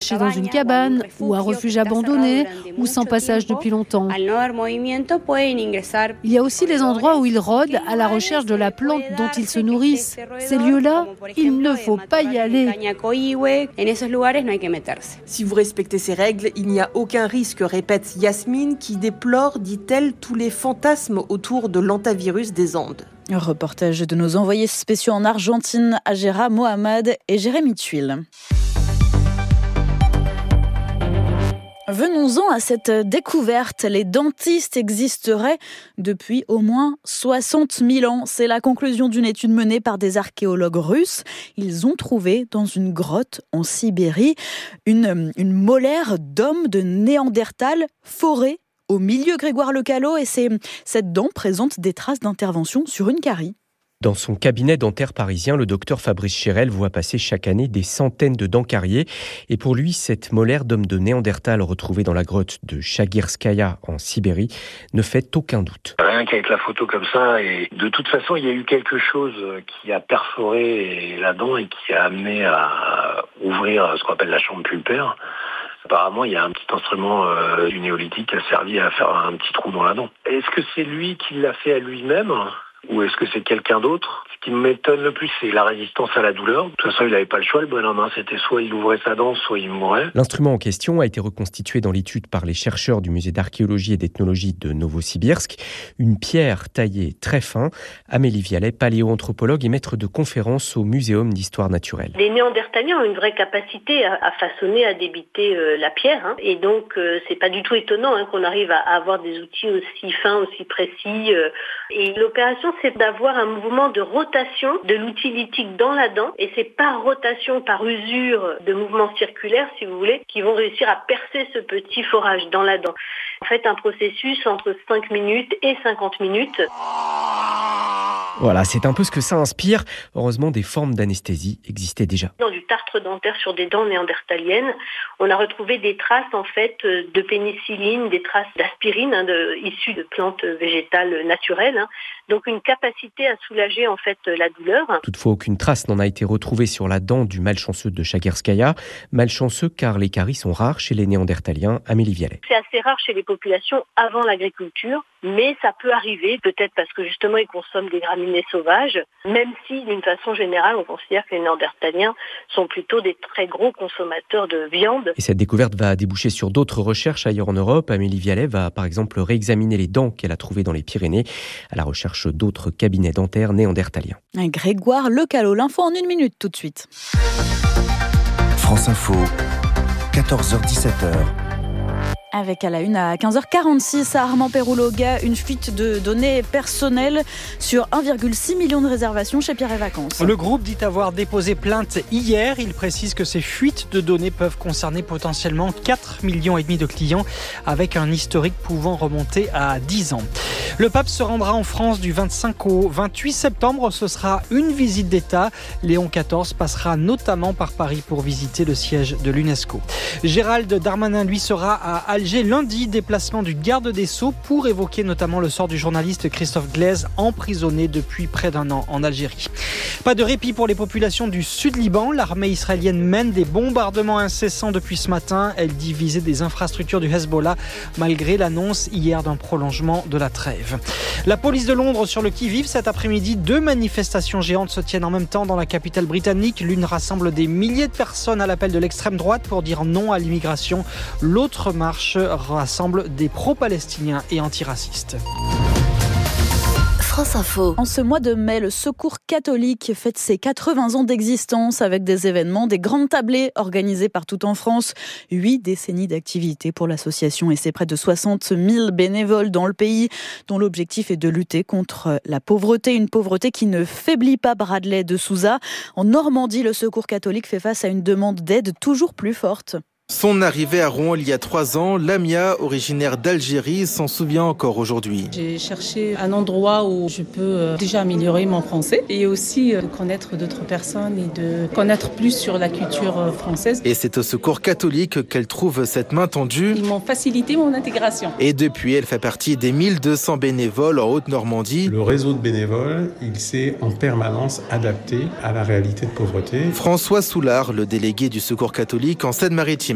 marcher dans une cabane ou un refuge abandonné ou sans passage depuis longtemps. Il y a aussi les endroits où ils rôdent à la recherche de la plante dont ils se nourrissent. Ces lieux-là, il ne faut pas y aller. Si vous respectez ces règles, il n'y a aucun risque, répète Yasmine, qui déplore, dit-elle, tous les fantasmes autour de l'hantavirus des Andes. Reportage de nos envoyés spéciaux en Argentine, Agera Mohamed et Jérémy Tuile. Venons-en à cette découverte. Les dentistes existeraient depuis au moins 60 000 ans. C'est la conclusion d'une étude menée par des archéologues russes. Ils ont trouvé dans une grotte en Sibérie une molaire d'homme de Néandertal forée au milieu. Grégoire Lecallot, et cette dent présente des traces d'intervention sur une carie. Dans son cabinet dentaire parisien, le docteur Fabrice Chérel voit passer chaque année des centaines de dents cariées. Et pour lui, cette molaire d'homme de Néandertal retrouvée dans la grotte de Chagirskaya en Sibérie ne fait aucun doute. Rien qu'avec la photo comme ça, et de toute façon, il y a eu quelque chose qui a perforé la dent et qui a amené à ouvrir ce qu'on appelle la chambre pulpaire. Apparemment, il y a un petit instrument du néolithique qui a servi à faire un petit trou dans la dent. Est-ce que c'est lui qui l'a fait à lui-même ou est-ce que c'est quelqu'un d'autre ? Ce qui m'étonne le plus, c'est la résistance à la douleur. De toute façon, il n'avait pas le choix, le bonhomme. C'était soit il ouvrait sa dent, soit il mourait. L'instrument en question a été reconstitué dans l'étude par les chercheurs du musée d'archéologie et d'ethnologie de Novosibirsk. Une pierre taillée très fin. Amélie Vialet, paléoanthropologue et maître de conférence au Muséum d'histoire naturelle. Les Néandertaliens ont une vraie capacité à façonner, à débiter la pierre. Et donc, c'est pas du tout étonnant qu'on arrive à avoir des outils aussi fins, aussi précis. Et l'opération, c'est d'avoir un mouvement de rotation de l'outil lithique dans la dent, et c'est par rotation, par usure de mouvements circulaires, si vous voulez, qui vont réussir à percer ce petit forage dans la dent. En fait, un processus entre 5 minutes et 50 minutes. Voilà, c'est un peu ce que ça inspire. Heureusement, des formes d'anesthésie existaient déjà. Dans du tartre dentaire sur des dents néandertaliennes, on a retrouvé des traces en fait de pénicilline, des traces d'aspirine issues de plantes végétales naturelles. Donc une capacité à soulager en fait la douleur. Toutefois, aucune trace n'en a été retrouvée sur la dent du malchanceux de Chagirskaya. Malchanceux car les caries sont rares chez les Néandertaliens. Amélie Vialet. C'est assez rare chez les populations avant l'agriculture, mais ça peut arriver, peut-être parce que justement ils consomment des graminées sauvages, même si d'une façon générale on considère que les Néandertaliens sont plutôt des très gros consommateurs de viande. Et cette découverte va déboucher sur d'autres recherches ailleurs en Europe. Amélie Vialet va par exemple réexaminer les dents qu'elle a trouvées dans les Pyrénées à la recherche d'autres cabinets dentaires néandertaliens. Grégoire Lecallot, l'info en 1 minute tout de suite. France Info, 14h-17h. Avec à la une à 15h46 à Armand-Pérouloga, une fuite de données personnelles sur 1,6 million de réservations chez Pierre et Vacances. Le groupe dit avoir déposé plainte hier. Il précise que ces fuites de données peuvent concerner potentiellement 4,5 millions de clients avec un historique pouvant remonter à 10 ans. Le pape se rendra en France du 25 au 28 septembre. Ce sera une visite d'État. Léon XIV passera notamment par Paris pour visiter le siège de l'UNESCO. Gérald Darmanin, lui, sera à Alger lundi, déplacement du garde des Sceaux pour évoquer notamment le sort du journaliste Christophe Glaise, emprisonné depuis près d'1 an en Algérie. Pas de répit pour les populations du Sud-Liban. L'armée israélienne mène des bombardements incessants depuis ce matin. Elle dit viser des infrastructures du Hezbollah malgré l'annonce hier d'un prolongement de la trêve. La police de Londres sur le qui-vive cet après-midi. 2 manifestations géantes se tiennent en même temps dans la capitale britannique. L'une rassemble des milliers de personnes à l'appel de l'extrême droite pour dire non à l'immigration. L'autre marche rassemble des pro-palestiniens et antiracistes. France Info. En ce mois de mai, le Secours catholique fête ses 80 ans d'existence avec des événements, des grandes tablées organisées partout en France. 8 décennies d'activité pour l'association et ses près de 60 000 bénévoles dans le pays, dont l'objectif est de lutter contre la pauvreté. Une pauvreté qui ne faiblit pas. Bradley de Souza. En Normandie, le Secours catholique fait face à une demande d'aide toujours plus forte. Son arrivée à Rouen il y a 3 ans, Lamia, originaire d'Algérie, s'en souvient encore aujourd'hui. J'ai cherché un endroit où je peux déjà améliorer mon français et aussi connaître d'autres personnes et de connaître plus sur la culture française. Et c'est au Secours catholique qu'elle trouve cette main tendue. Ils m'ont facilité mon intégration. Et depuis, elle fait partie des 1200 bénévoles en Haute-Normandie. Le réseau de bénévoles, il s'est en permanence adapté à la réalité de pauvreté. François Soulard, le délégué du Secours catholique en Seine-Maritime.